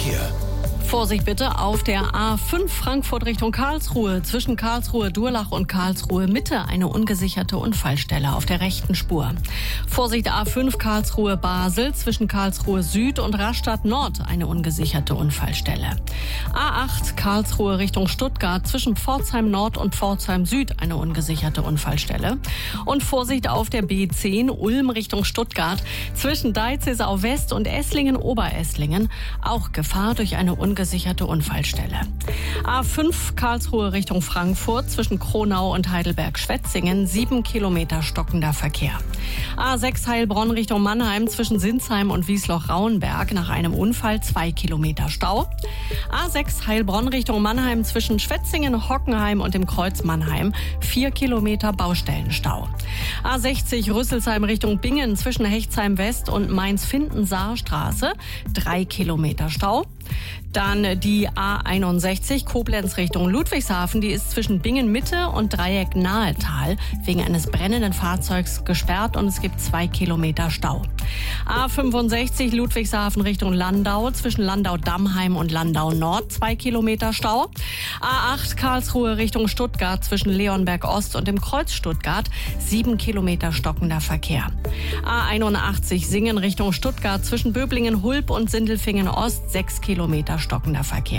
Verkehr. Vorsicht bitte auf der A5 Frankfurt Richtung Karlsruhe. Zwischen Karlsruhe-Durlach und Karlsruhe-Mitte eine ungesicherte Unfallstelle auf der rechten Spur. Vorsicht A5 Karlsruhe-Basel. Zwischen Karlsruhe-Süd und Rastatt-Nord eine ungesicherte Unfallstelle. A8 Karlsruhe Richtung Stuttgart. Zwischen Pforzheim-Nord und Pforzheim-Süd eine ungesicherte Unfallstelle. Und Vorsicht auf der B10 Ulm Richtung Stuttgart. Zwischen Deizisau-West und Esslingen-Oberesslingen auch Gefahr durch eine ungesicherte Unfallstelle. A5 Karlsruhe Richtung Frankfurt zwischen Kronau und Heidelberg-Schwetzingen 7 Kilometer stockender Verkehr. A6 Heilbronn Richtung Mannheim zwischen Sinsheim und Wiesloch-Rauenberg nach einem Unfall 2 Kilometer Stau. A6 Heilbronn Richtung Mannheim zwischen Schwetzingen, Hockenheim und dem Kreuz Mannheim 4 Kilometer Baustellenstau. A60 Rüsselsheim Richtung Bingen zwischen Hechtsheim West und Mainz-Findensaarstraße 3 Kilometer Stau. Dann die A61 Koblenz Richtung Ludwigshafen, die ist zwischen Bingen Mitte und Dreieck Nahetal wegen eines brennenden Fahrzeugs gesperrt und es gibt 2 Kilometer Stau. A65 Ludwigshafen Richtung Landau zwischen Landau-Dammheim und Landau Nord 2 Kilometer Stau. A8 Karlsruhe Richtung Stuttgart zwischen Leonberg Ost und dem Kreuz Stuttgart 7 Kilometer stockender Verkehr. A81 Singen Richtung Stuttgart zwischen Böblingen-Hulb und Sindelfingen Ost 6 Kilometer stockender Verkehr.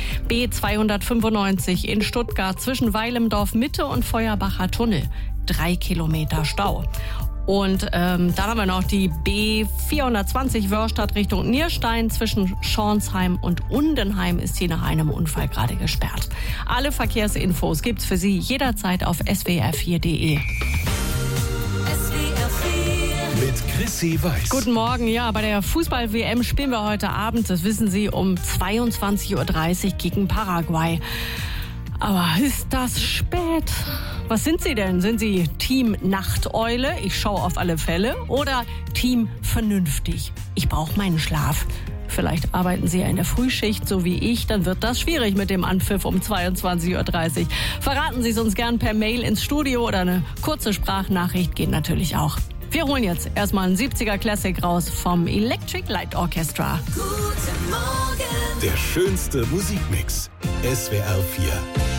B295 in Stuttgart zwischen Weilendorf Mitte und Feuerbacher Tunnel 3 Kilometer Stau. Und dann haben wir noch die B420 Wörstadt Richtung Nierstein zwischen Schornsheim und Undenheim ist hier nach einem Unfall gerade gesperrt. Alle Verkehrsinfos gibt's für Sie jederzeit auf swr4.de. Mit Chrissy Weiß. Guten Morgen. Ja, bei der Fußball-WM spielen wir heute Abend, das wissen Sie, um 22.30 Uhr gegen Paraguay. Aber ist das spät? Was sind Sie denn? Sind Sie Team Nachteule? Ich schaue auf alle Fälle. Oder Team vernünftig? Ich brauche meinen Schlaf. Vielleicht arbeiten Sie ja in der Frühschicht, so wie ich. Dann wird das schwierig mit dem Anpfiff um 22.30 Uhr. Verraten Sie es uns gern per Mail ins Studio oder eine kurze Sprachnachricht geht natürlich auch. Wir holen jetzt erstmal einen 70er Classic raus vom Electric Light Orchestra. Guten Morgen. Der schönste Musikmix. SWR 4.